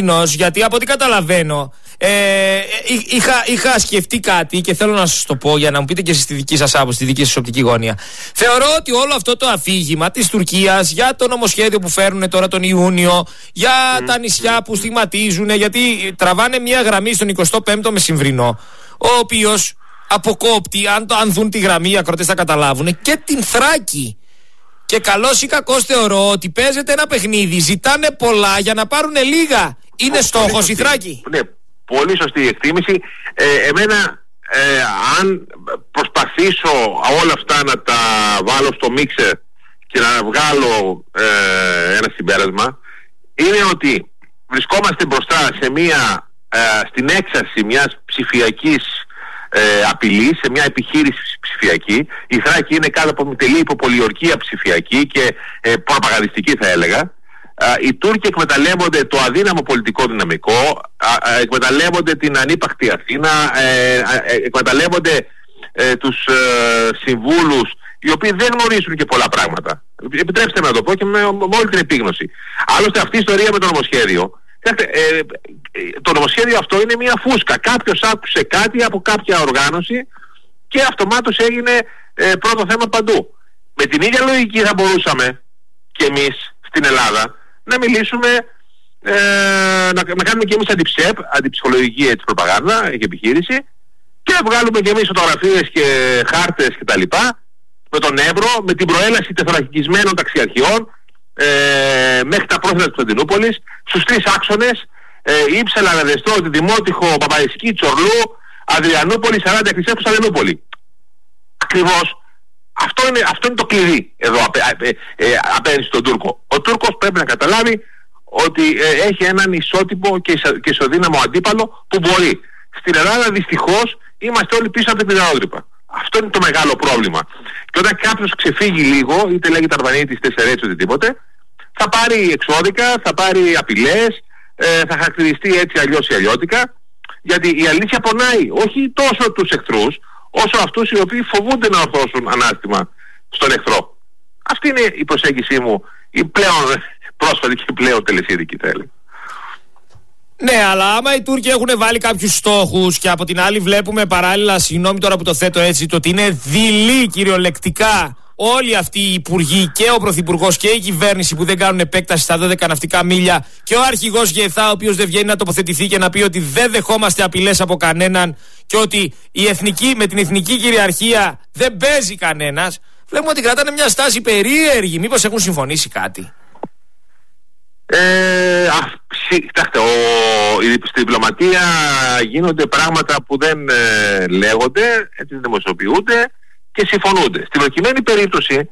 υπεύθυνος, γιατί από ό,τι καταλαβαίνω είχα σκεφτεί κάτι και θέλω να σας το πω για να μου πείτε και εσείς τη δική σας άποψη, τη δική σας οπτική γωνία. Θεωρώ ότι όλο αυτό το αφήγημα της Τουρκίας για το νομοσχέδιο που φέρνουν τώρα τον Ιούνιο, για τα νησιά που στιγματίζουν, γιατί τραβάνε μια γραμμή στον 25ο Μεσημβρινό, ο οποίος αποκόπτει, αν δουν τη γραμμή οι ακροτές θα καταλάβουν, και την Θράκη. Και καλώς ή κακώς θεωρώ ότι παίζεται ένα παιχνίδι, ζητάνε πολλά για να πάρουν λίγα. Είναι στόχος η Θράκη? Ναι, πολύ σωστή εκτίμηση. Εμένα, αν προσπαθήσω όλα αυτά να τα βάλω στο μίξερ και να βγάλω ένα συμπέρασμα, είναι ότι βρισκόμαστε μπροστά σε στην έξαρση μιας ψηφιακής απειλή, σε μια επιχείρηση ψηφιακή. Η Θράκη είναι κάτω από τελή υποπολιορκία ψηφιακή και προπαγανδιστική, θα έλεγα. Οι Τούρκοι εκμεταλλεύονται το αδύναμο πολιτικό δυναμικό, εκμεταλλεύονται την ανύπαρκτη Αθήνα, εκμεταλλεύονται τους συμβούλους, οι οποίοι δεν γνωρίζουν και πολλά πράγματα. Επιτρέψτε να το πω και με όλη την επίγνωση. Άλλωστε αυτή η ιστορία με το νομοσχέδιο, το νομοσχέδιο αυτό είναι μια φούσκα. Κάποιος άκουσε κάτι από κάποια οργάνωση και αυτομάτως έγινε πρώτο θέμα παντού. Με την ίδια λογική θα μπορούσαμε και εμείς στην Ελλάδα να μιλήσουμε, να κάνουμε και εμείς αντιψέπ, αντιψυχολογική προπαγάνδα και επιχείρηση, και να βγάλουμε και εμείς φωτογραφίες και χάρτες και τα λοιπά με τον Εύρο, με την προέλαση τεθωρακισμένων ταξιαρχιών μέχρι τα πρόθυρα της Κωνσταντινούπολης, στους 3 άξονες, Ήψαλα, Αναδεστό, Δημότυχο, Παπαϊσκή, Τσορλού, Αδριανούπολη, 40 εκκλησίες, Κωνσταντινούπολη. Ακριβώς αυτό είναι το κλειδί εδώ απέναντι στον Τούρκο. Ο Τούρκος πρέπει να καταλάβει ότι έχει έναν ισότιμο και ισοδύναμο αντίπαλο που μπορεί. Στην Ελλάδα δυστυχώς είμαστε όλοι πίσω από την πιδαρότρυπα. Αυτό είναι το μεγάλο πρόβλημα. Και όταν κάποιος ξεφύγει λίγο, είτε λέγεται Αρβανίτης, Τεσσερέτσι, οτιδήποτε, θα πάρει εξώδικα, θα πάρει απειλές, θα χαρακτηριστεί έτσι αλλιώς ή αλλιώτικα, γιατί η αλήθεια πονάει όχι τόσο τους εχθρούς, όσο αυτούς οι οποίοι φοβούνται να ορθώσουν ανάστημα στον εχθρό. Αυτή είναι η προσέγγιση μου, η πλέον πρόσφατη και πλέον τελεσίδικη, θα έλεγα. Ναι, αλλά άμα οι Τούρκοι έχουν βάλει κάποιους στόχους και από την άλλη βλέπουμε παράλληλα, συγγνώμη τώρα που το θέτω έτσι, το ότι είναι δειλοί κυριολεκτικά όλοι αυτοί οι υπουργοί και ο πρωθυπουργός και η κυβέρνηση που δεν κάνουν επέκταση στα 12 ναυτικά μίλια, και ο αρχηγός ΓΕΘΑ, ο οποίος δεν βγαίνει να τοποθετηθεί και να πει ότι δεν δεχόμαστε απειλές από κανέναν και ότι με την εθνική κυριαρχία δεν παίζει κανένας, βλέπουμε ότι κρατάνε μια στάση περίεργη. Μήπως έχουν συμφωνήσει κάτι? Κοιτάξτε, στην διπλωματία γίνονται πράγματα που δεν λέγονται, έτσι δεν δημοσιοποιούνται και συμφωνούνται. Στην προκειμένη περίπτωση,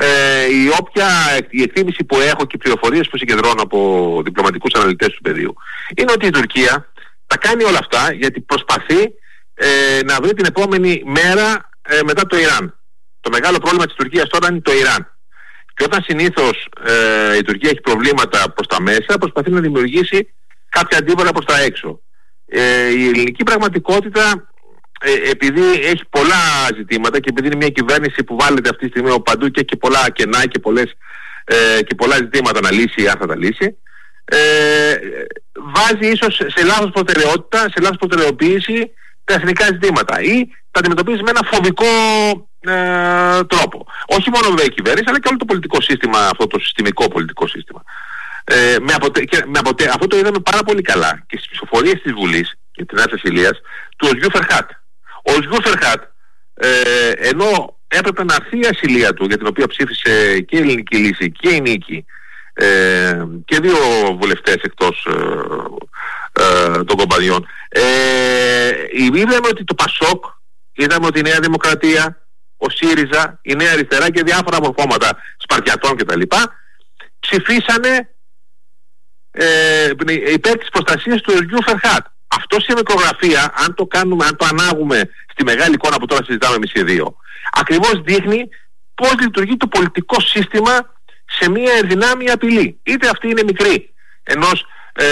η εκτίμηση που έχω και οι πληροφορίες που συγκεντρώνω από διπλωματικούς αναλυτές του πεδίου είναι ότι η Τουρκία τα κάνει όλα αυτά γιατί προσπαθεί να βρει την επόμενη μέρα μετά το Ιράν. Το μεγάλο πρόβλημα της Τουρκίας τώρα είναι το Ιράν. Και όταν συνήθως η Τουρκία έχει προβλήματα προς τα μέσα, προσπαθεί να δημιουργήσει κάποια αντίβαρα προς τα έξω. Η ελληνική πραγματικότητα, επειδή έχει πολλά ζητήματα και επειδή είναι μια κυβέρνηση που βάλετε αυτή τη στιγμή από παντού και έχει πολλά κενά και πολλά ζητήματα να λύσει, αν θα τα λύσει, βάζει ίσως σε λάθος προτεραιότητα, σε λάθος προτεραιοποίηση τα εθνικά ζητήματα ή τα αντιμετωπίζει με ένα φοβικό τρόπο. Όχι μόνο βέβαια η κυβέρνηση, αλλά και όλο το πολιτικό σύστημα, αυτό το συστημικό πολιτικό σύστημα. Αυτό το είδαμε πάρα πολύ καλά και στις ψηφοφορίες της Βουλής και της Νέας Ασυλίας του Οσγιού Φερχάτ. Ο Οσγιού Φερχάτ, ενώ έπρεπε να έρθει η ασυλία του, για την οποία ψήφισε και η Ελληνική Λύση και η Νίκη και 2 βουλευτές εκτός των κομπαδιών, είδαμε ότι το ΠΑΣΟΚ, είδαμε ότι η Νέα Δημοκρατία, ο ΣΥΡΙΖΑ, η Νέα Αριστερά και διάφορα μορφώματα Σπαρτιατών κτλ. Ψηφίσανε υπέρ της προστασίας του Οσγιού Φερχάτ. Αυτό σε μικρογραφία, αν το ανάγουμε στη μεγάλη εικόνα που τώρα συζητάμε εμείς οι δύο, ακριβώς δείχνει πώς λειτουργεί το πολιτικό σύστημα σε μια ενδυνάμει απειλή. Είτε αυτή είναι μικρή, ενός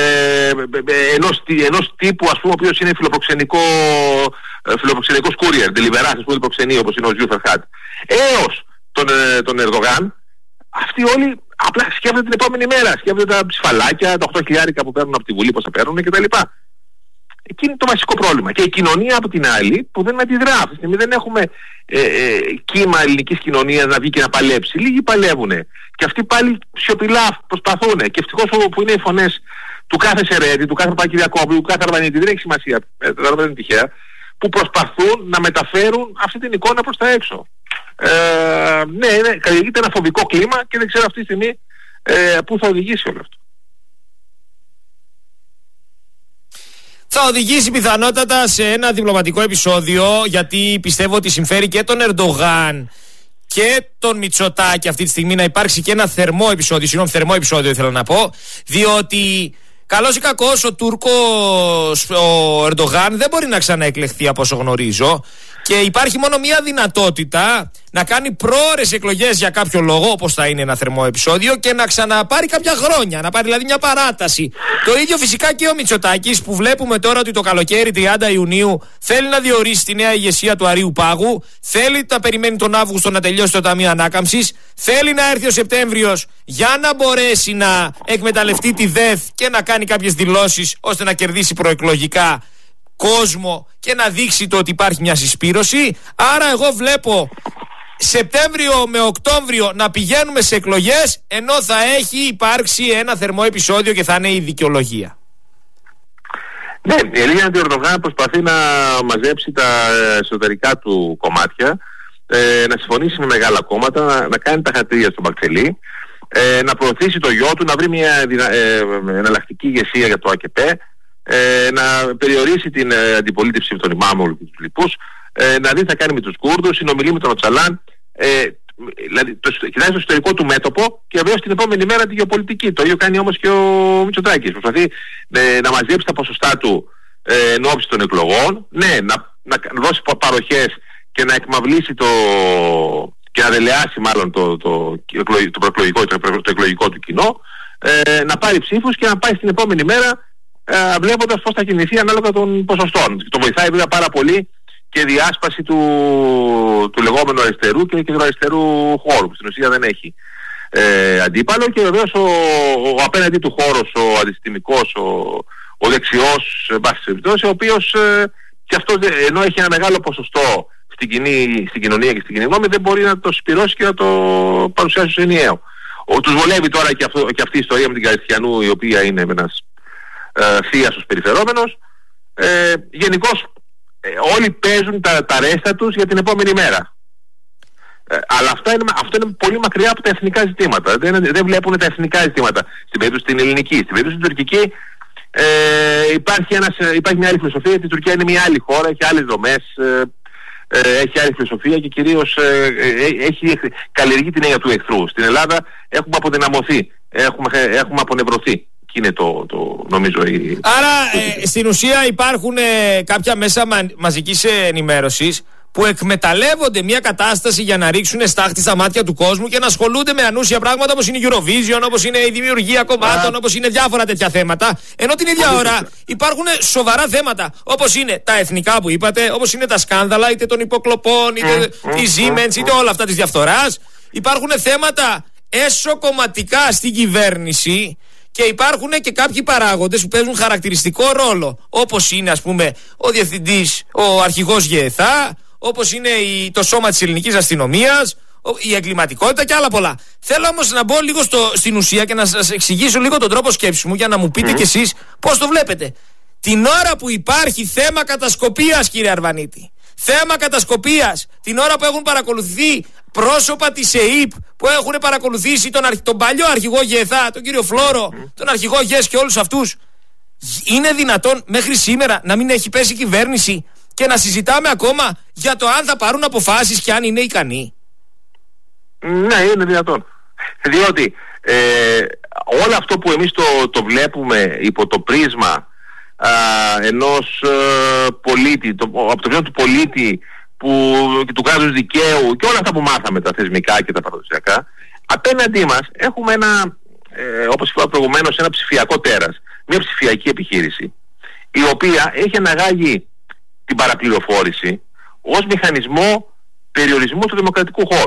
τύπου, ας πούμε, ο οποίος είναι φιλοπροξενικός courier, deliverance, ας πούμε, προξενεί, όπως είναι ο Οσγιού Φερχάτ, έως τον Ερδογάν, αυτοί όλοι απλά σκέφτονται την επόμενη μέρα. Σκέφτονται τα ψηφαλάκια, τα 8.000 που παίρνουν από τη Βουλή, πώς θα παίρνουν κτλ. Εκεί είναι το βασικό πρόβλημα. Και η κοινωνία από την άλλη που δεν αντιδρά. Αυτή τη στιγμή δεν έχουμε κύμα ελληνικής κοινωνίας να βγει και να παλέψει. Λίγοι παλεύουν. Και αυτοί πάλι σιωπηλά προσπαθούν. Και ευτυχώς που είναι οι φωνές του κάθε Σερέτη, του κάθε Παπακυριακόπουλου, του κάθε Αρβανίτη, δεν έχει σημασία, δεν είναι τυχαία, που προσπαθούν να μεταφέρουν αυτή την εικόνα προς τα έξω. Ναι, καλλιεργείται ένα φοβικό κλίμα και δεν ξέρω αυτή τη στιγμή πού θα οδηγήσει όλο αυτό. Θα οδηγήσει πιθανότατα σε ένα διπλωματικό επεισόδιο, γιατί πιστεύω ότι συμφέρει και τον Ερντογάν και τον Μητσοτάκη αυτή τη στιγμή να υπάρξει και ένα θερμό επεισόδιο ήθελα να πω, διότι καλώς ή κακώς ο Τούρκος ο Ερντογάν δεν μπορεί να ξαναεκλεχθεί από όσο γνωρίζω και υπάρχει μόνο μία δυνατότητα να κάνει πρόωρες εκλογές για κάποιο λόγο, όπως θα είναι ένα θερμό επεισόδιο, και να ξαναπάρει κάποια χρόνια, να πάρει δηλαδή μια παράταση. Το ίδιο φυσικά και ο Μητσοτάκης, που βλέπουμε τώρα ότι το καλοκαίρι 30 Ιουνίου θέλει να διορίσει τη νέα ηγεσία του Αρείου Πάγου, θέλει να περιμένει τον Αύγουστο να τελειώσει το Ταμείο Ανάκαμψης, θέλει να έρθει ο Σεπτέμβριος για να μπορέσει να εκμεταλλευτεί τη ΔΕΘ και να κάνει κάποιες δηλώσεις ώστε να κερδίσει προεκλογικά κόσμο και να δείξει το ότι υπάρχει μια συσπήρωση. Άρα εγώ βλέπω Σεπτέμβριο με Οκτώβριο να πηγαίνουμε σε εκλογές, ενώ θα έχει υπάρξει ένα θερμό επεισόδιο και θα είναι η δικαιολογία. Ναι, η Ελένη Ερντογάν προσπαθεί να μαζέψει τα εσωτερικά του κομμάτια, να συμφωνήσει με μεγάλα κόμματα, να κάνει τα χατήρια στον Μπαξελή, να προωθήσει το γιο του, να βρει μια εναλλακτική ηγεσία για το ΑΚΠ, να περιορίσει την αντιπολίτευση με τον Ιμάμογλου και τους λοιπούς, να δει τι θα κάνει με τους Κούρδους, συνομιλεί με τον Οτσαλάν, δηλαδή κοιτάζει το ιστορικό του μέτωπο και βεβαίως την επόμενη μέρα τη γεωπολιτική. Το ίδιο κάνει όμως και ο Μητσοτάκης. Προσπαθεί να μαζέψει τα ποσοστά του εν ώψη των εκλογών, ναι, να δώσει παροχές και να εκμαυλήσει και να δελεάσει μάλλον το εκλογικό του κοινό, να πάρει ψήφους και να πάει στην επόμενη μέρα βλέποντας πώς θα κινηθεί ανάλογα των ποσοστών. Το βοηθάει βέβαια πάρα πολύ και διάσπαση του λεγόμενου αριστερού και του αριστερού χώρου, που στην ουσία δεν έχει αντίπαλο, και βεβαίως ο απέναντι του χώρος, ο αντισυστημικός, ο δεξιός, ο οποίος και αυτός, ενώ έχει ένα μεγάλο ποσοστό στην κοινωνία και στην κοινή γνώμη, δεν μπορεί να το σπυρώσει και να το παρουσιάσει ως ενιαίο. Τους βολεύει τώρα και αυτή η ιστορία με την Καριστιανού, η οποία είναι ένας θείασος περιφερόμενος. Γενικώς όλοι παίζουν τα ρέστα τους για την επόμενη μέρα. Αλλά αυτό είναι πολύ μακριά από τα εθνικά ζητήματα. Δεν βλέπουν τα εθνικά ζητήματα. Στην περίπτωση την ελληνική, στην περίπτωση την τουρκική υπάρχει μια άλλη φιλοσοφία, γιατί η Τουρκία είναι μια άλλη χώρα, έχει άλλες δομές, έχει άλλη φιλοσοφία και κυρίως καλλιεργεί την έννοια του εχθρού. Στην Ελλάδα έχουμε αποδυναμωθεί, έχουμε απονευρωθεί. Και είναι νομίζω Άρα στην ουσία υπάρχουν κάποια μέσα μαζικής ενημέρωσης που εκμεταλλεύονται μια κατάσταση για να ρίξουν στάχτη στα μάτια του κόσμου και να ασχολούνται με ανούσια πράγματα, όπως είναι η Eurovision, όπως είναι η δημιουργία κομμάτων, όπως είναι διάφορα τέτοια θέματα, ενώ την ίδια ώρα υπάρχουν σοβαρά θέματα, όπως είναι τα εθνικά που είπατε, όπως είναι τα σκάνδαλα είτε των υποκλοπών, είτε τη Siemens, είτε όλα αυτά της διαφθοράς. Υπάρχουν θέματα εσωκομματικά στην κυβέρνηση και υπάρχουν και κάποιοι παράγοντες που παίζουν χαρακτηριστικό ρόλο, όπως είναι ας πούμε ο διευθυντής, ο αρχηγός ΓΕΘΑ, όπως είναι το σώμα της ελληνικής αστυνομίας, η εγκληματικότητα και άλλα πολλά. Θέλω όμως να μπω λίγο στην ουσία και να σας εξηγήσω λίγο τον τρόπο σκέψης μου, για να μου πείτε κι εσείς πώς το βλέπετε. Την ώρα που υπάρχει θέμα κατασκοπίας, κύριε Αρβανίτη, θέμα κατασκοπίας, την ώρα που έχουν παρακολουθεί πρόσωπα της ΕΕΠ, που έχουν παρακολουθήσει τον παλιό αρχηγό ΓΕΘΑ, τον κύριο Φλόρο, τον αρχηγό ΓΕΣ και όλους αυτούς, είναι δυνατόν μέχρι σήμερα να μην έχει πέσει η κυβέρνηση και να συζητάμε ακόμα για το αν θα πάρουν αποφάσεις και αν είναι ικανοί? Ναι, είναι δυνατόν. Διότι όλο αυτό που εμείς το βλέπουμε υπό το πρίσμα ενός πολίτη, από το πρίσμα του πολίτη και του κράτους δικαίου και όλα αυτά που μάθαμε, τα θεσμικά και τα παραδοσιακά, απέναντί μας έχουμε όπως είπα προηγουμένως, ένα ψηφιακό τέρας, μια ψηφιακή επιχείρηση, η οποία έχει αναγάγει την παραπληροφόρηση ως μηχανισμό περιορισμού του δημοκρατικού χώρου.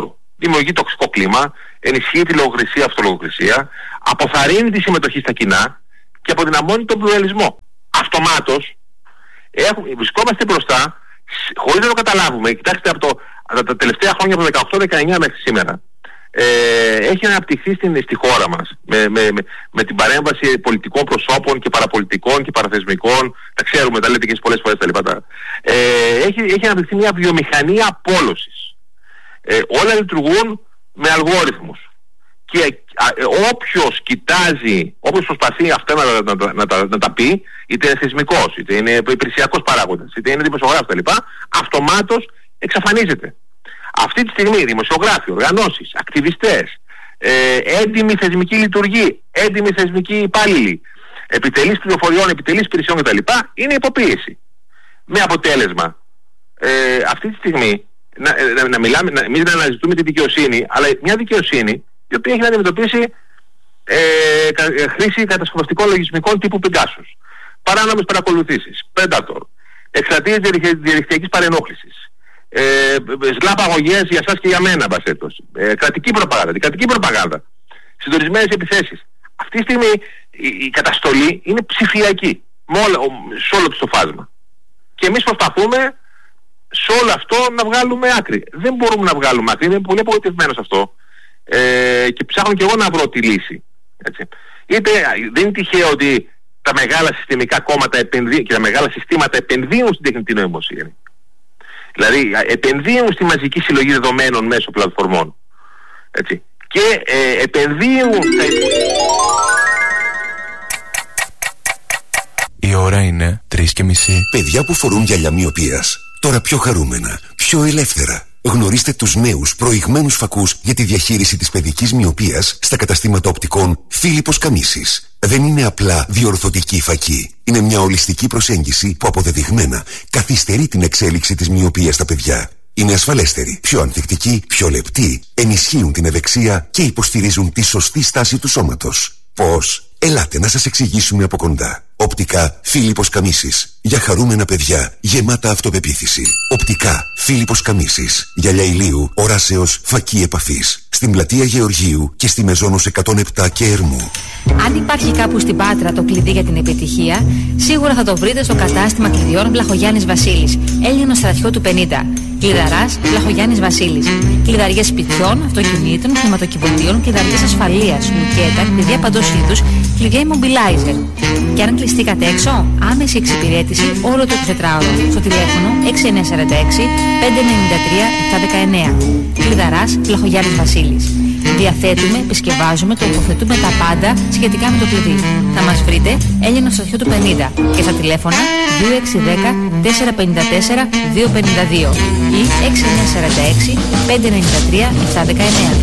δημιουργεί τοξικό κλίμα, ενισχύει τη λογοκρισία, αυτολογοκρισία, αποθαρρύνει τη συμμετοχή στα κοινά και αποδυναμώνει τον πλουραλισμό. Αυτομάτως βρισκόμαστε μπροστά, χωρίς να το καταλάβουμε. Κοιτάξτε, από τα τελευταία χρόνια, από το 18-19 μέχρι σήμερα, έχει αναπτυχθεί στη χώρα μας με την παρέμβαση πολιτικών προσώπων και παραπολιτικών και παραθεσμικών, τα ξέρουμε, τα λέτε και πολλές φορές τα λοιπά. Έχει αναπτυχθεί μια βιομηχανία απόλωσης. Όλα λειτουργούν με αλγόριθμους και όποιος κοιτάζει, όποιος προσπαθεί αυτά να τα πει, είτε είναι θεσμικός, είτε είναι υπηρεσιακός παράγοντας, είτε είναι δημοσιογράφος κτλ., αυτομάτως εξαφανίζεται. Αυτή τη στιγμή δημοσιογράφοι, οργανώσεις, ακτιβιστές, έντιμοι θεσμικοί λειτουργοί, έντιμοι θεσμικοί υπάλληλοι, επιτελείς πληροφοριών, επιτελείς υπηρεσιών κτλ. Είναι υποποίηση. Με αποτέλεσμα αυτή τη στιγμή να μιλάμε, να μην αναζητούμε τη δικαιοσύνη, αλλά μια δικαιοσύνη η οποία έχει να αντιμετωπίσει χρήση κατασκοπευτικών λογισμικών τύπου Pegasus, παράνομες παρακολουθήσεις, Predator, εκστρατείες διαδικτυακής παρενόχλησης, σλαπαγωγές για σας και για μένα, κρατική προπαγάνδα, συντονισμένες επιθέσεις. Αυτή τη στιγμή η καταστολή είναι ψηφιακή σε όλο το φάσμα. Και εμείς προσπαθούμε σε όλο αυτό να βγάλουμε άκρη. Δεν μπορούμε να βγάλουμε άκρη, είμαι πολύ απογοητευμένος αυτό. Και ψάχνω και εγώ να βρω τη λύση. Έτσι. Δεν είναι τυχαίο ότι τα μεγάλα συστημικά κόμματα και τα μεγάλα συστήματα επενδύουν στην τεχνητή νοημοσύνη. Δηλαδή επενδύουν στη μαζική συλλογή δεδομένων μέσω πλατφορμών. Έτσι. Και επενδύουν Η ώρα είναι 3:30. Παιδιά που φορούν γυαλιά μοιοπίας, τώρα πιο χαρούμενα, πιο ελεύθερα. Γνωρίστε τους νέους προηγμένους φακούς για τη διαχείριση της παιδικής μοιοπίας στα καταστήματα οπτικών Φίλιππος Καμίσης. Δεν είναι απλά διορθωτική φακή. Είναι μια ολιστική προσέγγιση που αποδεδειγμένα καθυστερεί την εξέλιξη της μοιοπίας στα παιδιά. Είναι ασφαλέστεροι, πιο ανθεκτικοί, πιο λεπτοί, ενισχύουν την ευεξία και υποστηρίζουν τη σωστή στάση του σώματος. Πώς? Ελάτε να σας εξηγήσουμε από κοντά. Οπτικά Φίλιππος Καμίσης. Για χαρούμενα παιδιά, γεμάτα αυτοπεποίθηση. Οπτικά Φίλιππος Καμίσης. Γυαλιά ηλίου, οράσεως, φακή επαφής. Στην πλατεία Γεωργίου και στη Μεζόνος 107 και Ερμού. Αν υπάρχει κάπου στην Πάτρα το κλειδί για την επιτυχία, σίγουρα θα το βρείτε στο κατάστημα κλειδιών Βλαχογιάννης Βασίλης, Έλληνο στρατιώτου 50. Κλειδαράς Βλαχογιάννης Βασίλης. Κλειδαριές σπιτιών, αυτοκινήτων, χρηματοκιβωτίων, κλειδαριές ασφαλείας, λουκέτα, κλειδιά παντός είδους, κλειδιά immobilizer. Και αν κλειστήκατε έξω, άμεση εξυπηρέτηση όλο το 24ωρο στο τηλέφωνο 6946 593 719. Κλειδαράς Βλαχογιάννης Βασίλης. Διαθέτουμε, επισκευάζουμε, τοποθετούμε τα πάντα σχετικά με το κλειδί. Θα μας βρείτε Έλληνο στρατιώτου 50 και στα τηλέφωνα 2610 454 252 ή 6946 593 719.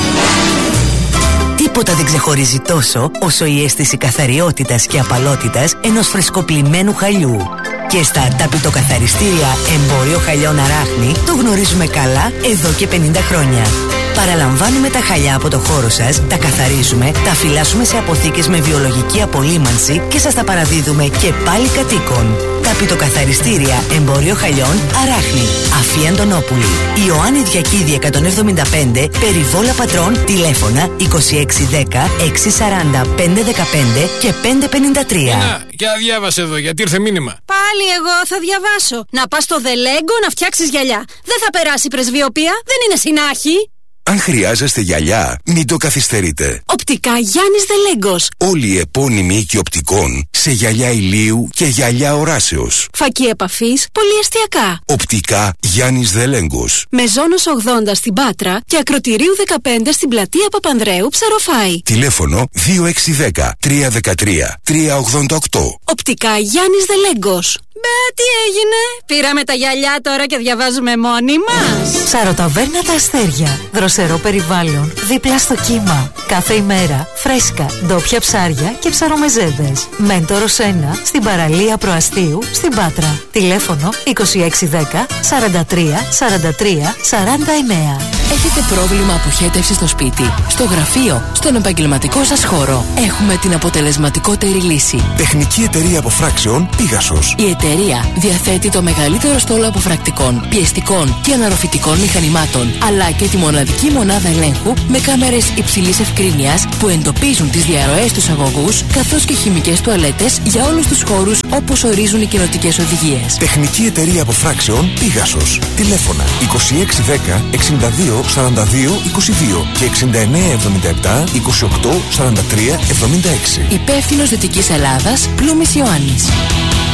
Τίποτα δεν ξεχωρίζει τόσο όσο η αίσθηση καθαριότητας και απαλότητας ενός φρεσκοπλημμένου χαλιού. Και στα ταπητοκαθαριστήρια Εμπόριο Χαλιών Αράχνη το γνωρίζουμε καλά εδώ και 50 χρόνια. Παραλαμβάνουμε τα χαλιά από το χώρο σας, τα καθαρίζουμε, τα φυλάσσουμε σε αποθήκες με βιολογική απολύμανση και σας τα παραδίδουμε και πάλι κατοίκων. Ταπητοκαθαριστήρια Εμπόριο Χαλιών Αράχνη. Αφή Αντωνόπουλη. Ιωάννη Διακίδη 175, Περιβόλα Πατρών, τηλέφωνα 2610 640 515 και 553. Για διάβασε εδώ, γιατί ήρθε μήνυμα. Πάλι εγώ θα διαβάσω. Να πας στο Δελέγκο να φτιάξεις γυαλιά. Δεν θα περάσει πρεσβειοπία, δεν είναι συνάχη. Αν χρειάζεστε γυαλιά, μην το καθυστερείτε. Οπτικά Γιάννης Δελέγκος. Όλοι οι επώνυμοι οίκοι οπτικών σε γυαλιά ηλίου και γυαλιά οράσεως. Φακή επαφής, πολυεστιακά. Οπτικά Γιάννης Δελέγκος. Μεζόνος 80 στην Πάτρα και Ακροτηρίου 15 στην πλατεία Παπανδρέου, Ψαροφάη. Τηλέφωνο 2610 313 388. Οπτικά Γιάννης Δελέγκος. Τι έγινε? Πήραμε τα γυαλιά τώρα και διαβάζουμε μόνοι μας. Ψαροταβέρνα Τα Αστέρια. Δροσερό περιβάλλον, δίπλα στο κύμα. Κάθε ημέρα φρέσκα, ντόπια ψάρια και ψαρομεζέδες. Μέντορος 1 στην παραλία Προαστίου στην Πάτρα. Τηλέφωνο 2610 43 43 49. Έχετε πρόβλημα αποχέτευσης στο σπίτι, στο γραφείο, στον επαγγελματικό σας χώρο? Έχουμε την αποτελεσματικότερη λύση. Τεχνική εταιρεία αποφράξεων Πίγασος. Η εταιρεία διαθέτει το μεγαλύτερο στόλο αποφρακτικών, πιεστικών και αναρροφητικών μηχανημάτων, αλλά και τη μοναδική μονάδα ελέγχου με κάμερες υψηλής ευκρίνειας που εντοπίζουν τις διαρροές στους αγωγούς, καθώς και χημικές τουαλέτες για όλους τους χώρους όπως ορίζουν οι κοινοτικές οδηγίες. Τεχνική εταιρεία αποφράξεων Πίγασος. Τηλέφωνα 2610 62 42 22 και 6977 28 43 76. Υπεύθυνος Δυτικής Ελλάδας, Πλούμης Ιωάννης.